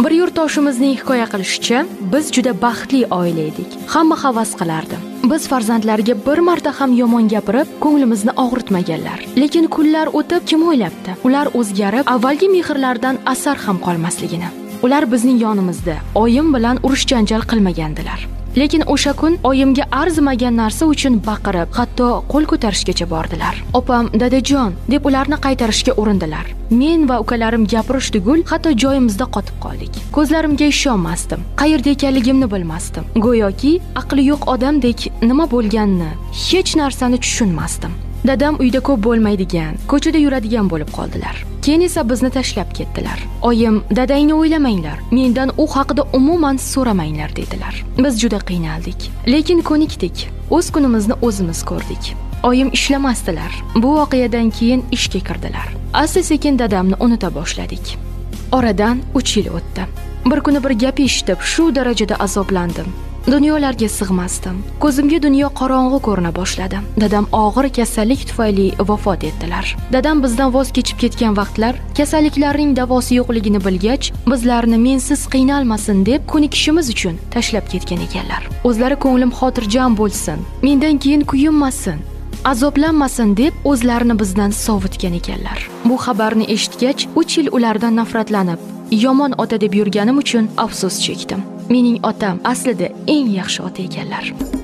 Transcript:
Bir yurtdoshimizning hikoya qilishicha, biz juda baxtli oila edik. Hamma havas qilardi. Biz farzandlariga bir marta ham yomon gapirib, ko'nglimizni og'ritmaganlar. Lekin kunlar o'tib, kim o'ylabdi? Ular o'zgarib, avvalgi mehrlardan asar ham qolmasligini. Ular bizning yonimizda oyim bilan urush-janjal qilmagandilar. Lekin o'sha kun oyimga arzimagan narsa uchun baqirib, hatto qo'l ko'tarishgacha bordilar. Opam, dadajon deb ularni qaytarishga urindilar. Men va ukalarim gapirish tugul, hatto joyimizda qotib qoldik. Ko'zlarimga ishonmasdim. Qayerda ekanligimni bilmasdim. Go'yoki aqli yo'q odamdek nima bo'lganini, hech narsani tushunmasdim. Dadam uyda ko'p bo'lmaydigan, ko'chada yuradigan bo'lib qoldilar. Keyin esa bizni tashlab ketdilar. Oyim, dadangni o'ylamanglar, mendan u haqida umuman so'ramanglar dedilar. Biz juda qiynaldik, lekin ko'nikdik. O'z kunimizni o'zimiz ko'rdik. Oyim ishlamasdilar. Bu voqeadan keyin ishga kirdilar. Asta-sekin dadamni unuta boshladik. Oradan 3 yil o'tdi. Bir kuni bir gap eshitib, shu darajada azoblandim. Dunyolarga sig'masdim. Ko'zimga dunyo qorong'u ko'rina boshladi. Dadam og'ir kasallik tufayli vafot etdilar. Dadam bizdan voz kechib ketgan vaqtlar kasalliklarning davosi yo'qligini bilgach, bizlarni mensiz qiynalmasin deb ko'nikishimiz uchun tashlab ketgan ekanlar. O'zlari ko'nglim xotirjam bo'lsin, mendan keyin kuyinmasin, azoblanmasin deb o'zlarini bizdan sovutgan ekanlar. Bu xabarni eshitgach, 3 yil ulardan nafratlanib, yomon ota deb yurganim uchun afsus chekdim. Mening otam aslida eng yaxshi ota ekanlar.